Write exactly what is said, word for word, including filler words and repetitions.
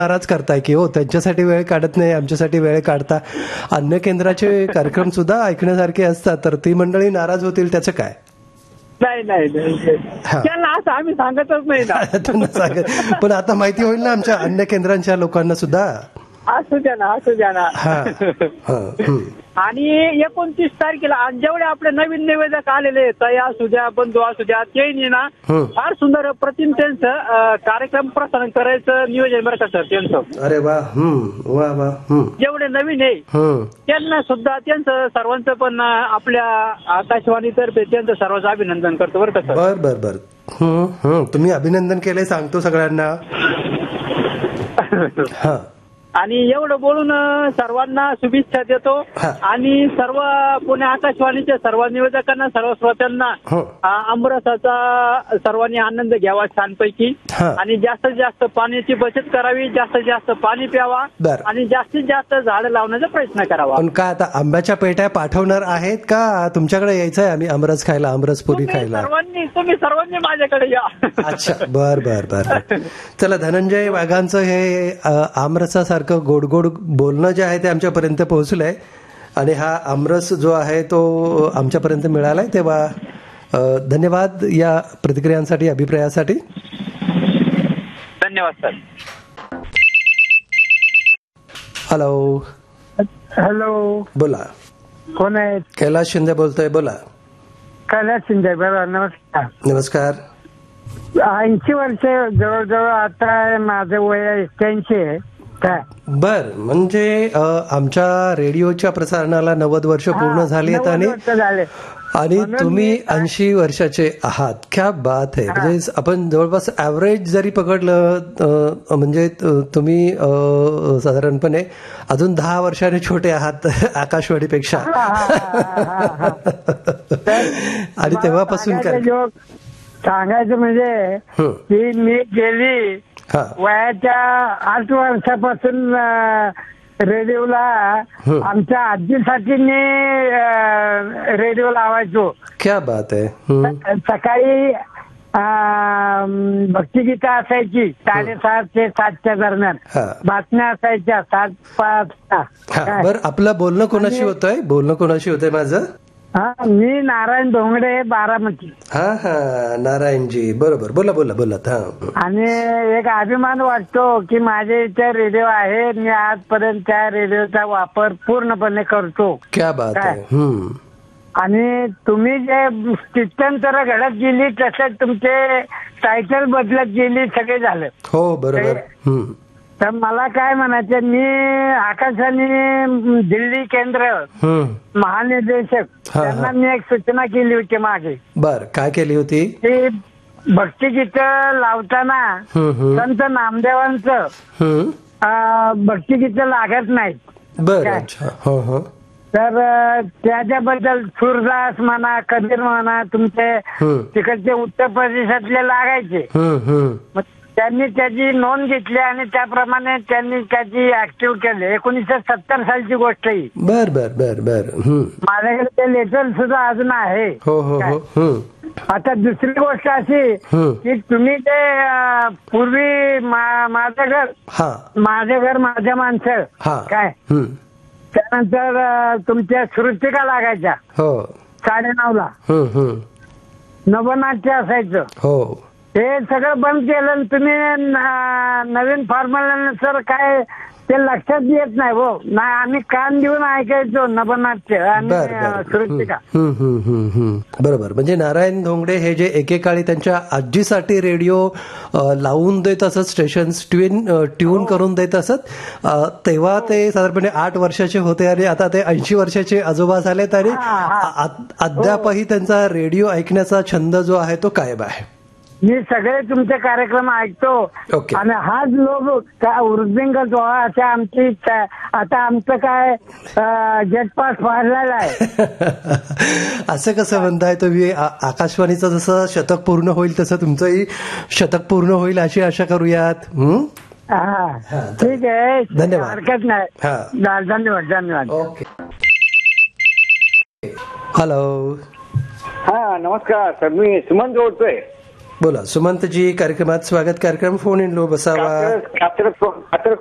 नाराज करताय की हो त्यांच्यासाठी वेळ काढत नाही, आमच्यासाठी वेळ काढता. अन्य केंद्राचे कार्यक्रम सुद्धा ऐकण्यासारखे असतात, तर ती मंडळी नाराज होतील त्याचं काय? नाही नाही नाही त्यांना असं आम्ही सांगतच नाही ना. त्यांना सांगत, पण आता माहिती होईल ना आमच्या अन्य केंद्रांच्या लोकांना सुद्धा. असू द्या ना असू द्या ना. हा, हा, हम्म. आणि एकोणतीस तारखेला आणि जेवढे आपले नवीन निवेदक आलेले तया असू द्या, बंधू असू द्या, ते ना फार सुंदर प्रतिम त्यांचं कार्यक्रम प्रसारण करायचं नियोजन बरं का सर त्यांचं. अरे वा, हम्म, वा वा. जेवढे नवीन आहे त्यांना सुद्धा त्यांचं सर्वांचं पण आपल्या आकाशवाणीतर्फे त्यांचं सर्वांचं अभिनंदन करतो बरं का सर. बर बर बर. हम्म, तुम्ही अभिनंदन केलंय सांगतो सगळ्यांना. हा. आणि एवढं बोलून सर्वांना शुभेच्छा देतो. आणि सर्व पुणे आकाशवाणीच्या सर्व निवेदकांना, सर्व श्रोत्यांना आमरसाचा सर्वांनी आनंद घ्यावा छानपैकी. आणि जास्तीत जास्त पाण्याची बचत करावी, जास्तीत जास्त पाणी प्यावा आणि जास्तीत जास्त झाडं लावण्याचा प्रयत्न करावा. पण काय आता आंब्याच्या पेट्या पाठवणार आहेत का तुमच्याकडे यायचंय आम्ही आमरस खायला, आमरस पुरी खायला? सर्वांनी तुम्ही सर्वांनी माझ्याकडे या. अच्छा, बर बर बर. चला, धनंजय वाघांचं हे आमरसासारखं गोड गोड बोलणं जे आहे ते आमच्यापर्यंत पोहोचलंय आणि हा आमरस जो आहे तो आमच्यापर्यंत मिळालाय. तेव्हा धन्यवाद या प्रतिक्रियांसाठी, अभिप्रायासाठी. धन्यवाद सर. हॅलो. हॅलो, बोला. कोण आहे? कैलास शिंदे बोलतोय, बोला. कैलास शिंदे, बरोबर. नमस्कार. नमस्कार. ऐंशी वर्ष जवळजवळ आता माझं वय एक्क्याऐंशी आहे. बर, म्हणजे आमच्या रेडिओच्या प्रसारणाला नव्वद वर्ष पूर्ण झाली आहेत आणि आणि तुम्ही ऐंशी वर्षाचे आहात. क्या बात आहे. म्हणजे आपण जवळपास ऍव्हरेज जरी पकडलं म्हणजे तुम्ही साधारणपणे अजून दहा वर्षाने छोटे आहात आकाशवाणीपेक्षा. आणि तेव्हापासून काय सांगायचं म्हणजे की मी गेली वयाच्या आठ वर्षापासून रेडिओला आमच्या आजीसाठी मी रेडिओ लावायचो. क्या बात आहे. सकाळी भक्तिगीतं असायची साडेसात ते सातच्या दरम्यान, बातम्या असायच्या सात पाच. बरं, आपलं बोलणं कोणाशी होतंय? बोलणं कोणाशी होतंय माझं? हा, मी नारायण धोंगडे, बारामती. हा हा, नारायणजी, बरोबर. बोला बोला बोला. हा. आणि एक अभिमान वाटतो की माझे इथे रेडिओ आहे, मी आजपर्यंत त्या रेडिओचा वापर पूर्णपणे करतो. क्या बात आहे. आणि तुम्ही जे स्थित्यंतर घडत गेली तसं तुमचे टायटल बदलत गेली, सगळे झालं. हो, बरोबर. तर मला काय म्हणायचं, मी आकाशवाणी दिल्ली केंद्र महानिदेशक त्यांना मी एक सूचना केली होती मागे. बर, काय केली होती? की भक्तिगीतं लावताना संत नामदेवांचं भक्तिगीतं लागत नाहीत. बर, अच्छा. हो हो. तर त्याच्याबद्दल सुरदास म्हणा, कबीर म्हणा, तुमचे तिकडचे उत्तर प्रदेशातले लागायचे. त्यांनी त्याची नोंद घेतली आणि त्याप्रमाणे त्यांनी त्याची ऍक्टिव्ह केली. एकोणीसशे सत्तर सालची गोष्ट ही. बर बर बर बर. माझ्याकडे ते लेटर सुद्धा अजून आहे. हो हो. आता दुसरी गोष्ट अशी की तुम्ही ते पूर्वी माझं घर माझं घर माझ्या माणसं काय, त्यानंतर तुमच्या श्रुतिका लागायच्या साडेनऊ ला, नवनाट्य असायचं. हो, हे सगळं बंद केलं. तुम्ही नवीन फॉर्म्युल्यानुसार काय ते लक्षात येत नाही. हो नाही, आम्ही कान देऊन ऐकायचो नवनाट्य आणि श्रुतिका. बरोबर. म्हणजे नारायण धोंगडे हे जे एकेकाळी त्यांच्या आजीसाठी रेडिओ लावून देत असत, स्टेशन ट्यून ट्यून करून देत असत, तेव्हा ते साधारणपणे आठ वर्षाचे होते आणि आता ते ऐंशी वर्षाचे आजोबा झालेत आणि अद्यापही त्यांचा रेडिओ ऐकण्याचा छंद जो आहे तो कायम आहे. मी सगळे तुमचे कार्यक्रम ऐकतो आणि हाच लोक काय वृद्धिंगत व्हावा असे आमची इच्छा आहे. आता आमचं काय गेट पास वाढलेला आहे. असं कसं म्हणताय तुम्ही? आकाशवाणीचं जसं शतक पूर्ण होईल तसं तुमचंही शतक पूर्ण होईल अशी आशा करूयात. हा, ठीक आहे. धन्यवाद. हरकत नाही. धन्यवाद धन्यवाद. ओके. हॅलो. हा, नमस्कार सर. मी सुमन बोलतोय. बोला सुमंतजी, कार्यक्रमात स्वागत. कार्यक्रम फोन इन लो बसावा.